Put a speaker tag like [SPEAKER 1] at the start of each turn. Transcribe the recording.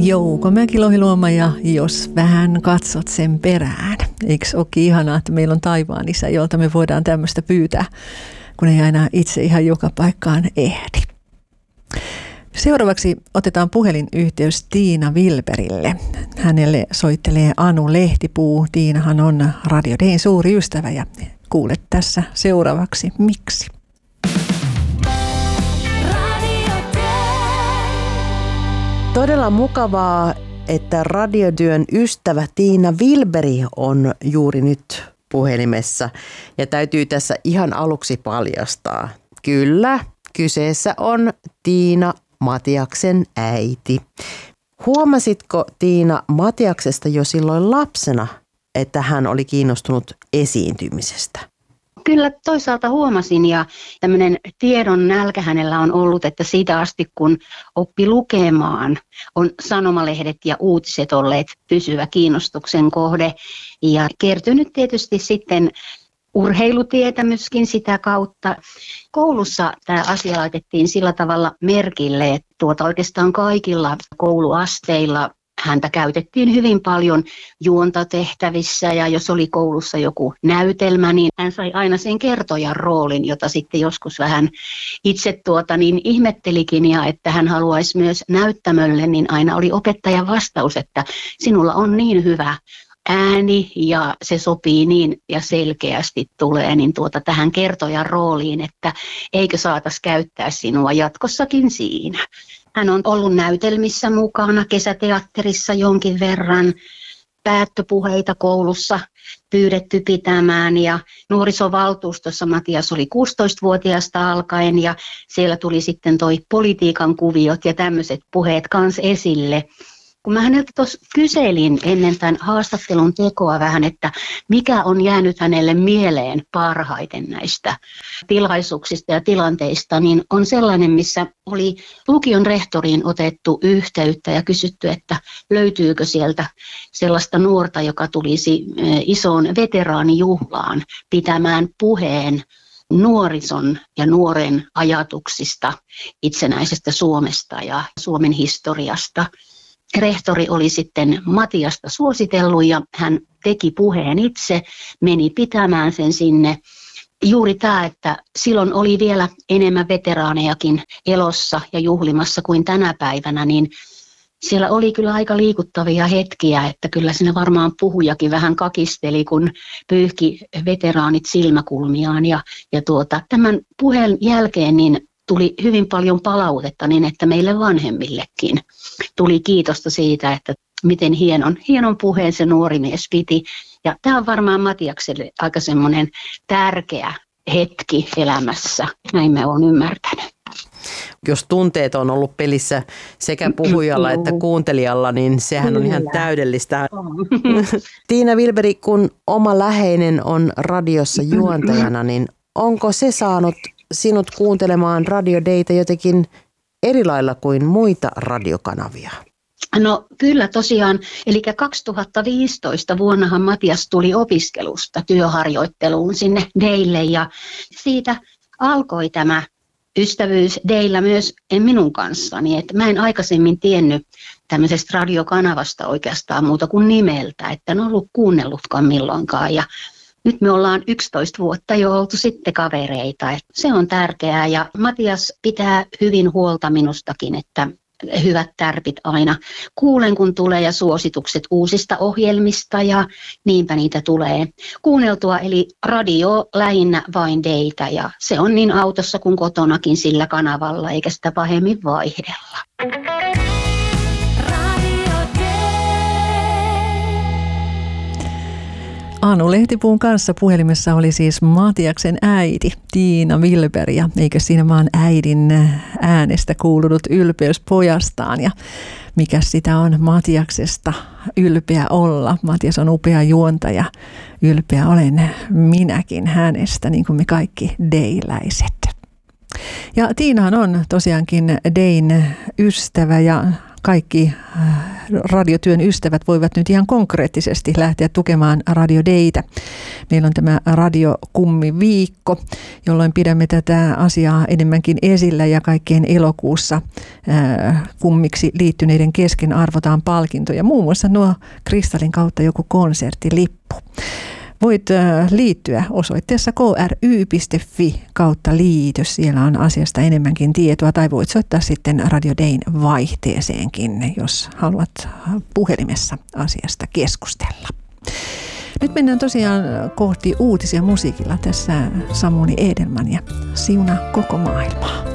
[SPEAKER 1] Jouko Mäki-Lohiluoma ja jos vähän katsot sen perään. Eikö olekin ihanaa, että meillä on taivaan isä, jolta me voidaan tämmöistä pyytää, kun ei aina itse ihan joka paikkaan ehdi. Seuraavaksi otetaan puhelinyhteys Tiina Wilberille. Hänelle soittelee Anu Lehtipuu. Tiinahan on Radio Dayn suuri ystävä ja kuulet tässä seuraavaksi miksi.
[SPEAKER 2] Todella mukavaa, että radiotyön ystävä Tiina Wilberi on juuri nyt puhelimessa. Ja täytyy tässä ihan aluksi paljastaa. Kyllä, kyseessä on Tiina Matiaksen äiti. Huomasitko Tiina Matiaksesta jo silloin lapsena, että hän oli kiinnostunut esiintymisestä?
[SPEAKER 3] Kyllä toisaalta huomasin ja tämmöinen tiedon nälkä hänellä on ollut, että siitä asti kun oppi lukemaan, on sanomalehdet ja uutiset olleet pysyvä kiinnostuksen kohde ja kertynyt tietysti sitten urheilutietämyskin sitä kautta. Koulussa tämä asia laitettiin sillä tavalla merkille, että oikeastaan kaikilla kouluasteilla häntä käytettiin hyvin paljon juontatehtävissä ja jos oli koulussa joku näytelmä, niin hän sai aina sen kertojan roolin, jota sitten joskus vähän itse ihmettelikin ja että hän haluaisi myös näyttämölle, niin aina oli opettajan vastaus, että sinulla on niin hyvä ääni ja se sopii niin ja selkeästi tulee niin tähän kertojan rooliin, että eikö saatas käyttää sinua jatkossakin siinä. Hän on ollut näytelmissä mukana, kesäteatterissa jonkin verran, päättöpuheita koulussa pyydetty pitämään ja nuorisovaltuustossa Matias oli 16-vuotiaasta alkaen ja siellä tuli sitten toi politiikan kuviot ja tämmöiset puheet kans esille. Kun mä häneltä tuossa kyselin ennen tämän haastattelun tekoa vähän, että mikä on jäänyt hänelle mieleen parhaiten näistä tilaisuuksista ja tilanteista, niin on sellainen, missä oli lukion rehtoriin otettu yhteyttä ja kysytty, että löytyykö sieltä sellaista nuorta, joka tulisi isoon veteraanijuhlaan pitämään puheen nuorison ja nuoren ajatuksista itsenäisestä Suomesta ja Suomen historiasta. Rehtori oli sitten Matiasta suositellut ja hän teki puheen itse, meni pitämään sen sinne. Juuri tämä, että silloin oli vielä enemmän veteraanejakin elossa ja juhlimassa kuin tänä päivänä, niin siellä oli kyllä aika liikuttavia hetkiä, että kyllä siinä varmaan puhujakin vähän kakisteli, kun pyyhki veteraanit silmäkulmiaan. Ja tämän puheen jälkeen niin tuli hyvin paljon palautetta niin, että meille vanhemmillekin tuli kiitosta siitä, että miten hienon puheen se nuori mies piti. Ja tämä on varmaan Matiakselle aika semmoinen tärkeä hetki elämässä, näin me olen ymmärtänyt.
[SPEAKER 2] Jos tunteet on ollut pelissä sekä puhujalla että kuuntelijalla, niin sehän on ihan täydellistä. Tiina Wilberi, kun oma läheinen on radiossa juontajana, niin onko se saanut sinut kuuntelemaan Radio Daytä jotenkin eri lailla kuin muita radiokanavia?
[SPEAKER 3] No kyllä tosiaan, eli 2015 vuonnahan Matias tuli opiskelusta työharjoitteluun sinne Daylle ja siitä alkoi tämä ystävyys Dayllä myös minun kanssani, että mä en aikaisemmin tiennyt tämmöisestä radiokanavasta oikeastaan muuta kuin nimeltä, että en ollut kuunnellutkaan milloinkaan ja nyt me ollaan 11 vuotta jo oltu sitten kavereita, että se on tärkeää ja Matias pitää hyvin huolta minustakin, että hyvät tärpit aina kuulen kun tulee ja suositukset uusista ohjelmista ja niinpä niitä tulee kuunneltua. Eli radio lähinnä vain Daytä ja se on niin autossa kuin kotonakin sillä kanavalla eikä sitä pahemmin vaihdella.
[SPEAKER 1] Anu Lehtipuun kanssa puhelimessa oli siis Matiaksen äiti Tiina Wilberi ja eikö siinä vaan äidin äänestä kuulunut ylpeys pojastaan ja mikä sitä on Matiaksesta ylpeä olla. Matias on upea juontaja, ylpeä olen minäkin hänestä niin kuin me kaikki dayläiset. Ja Tiinahan on tosiaankin Dayn ystävä ja kaikki radiotyön ystävät voivat nyt ihan konkreettisesti lähteä tukemaan Radio Daytä. Meillä on tämä radiokummi-viikko, jolloin pidämme tätä asiaa enemmänkin esillä ja kaikkien elokuussa kummiksi liittyneiden kesken arvotaan palkintoja. Muun muassa nuo Kristallin kautta joku konserttilippu. Voit liittyä osoitteessa kry.fi/liitys. Siellä on asiasta enemmänkin tietoa, tai voit soittaa sitten Radio Dayn vaihteeseenkin, jos haluat puhelimessa asiasta keskustella. Nyt mennään tosiaan kohti uutisia musiikilla. Tässä Samuli Edelman ja Siunaa koko maailmaa.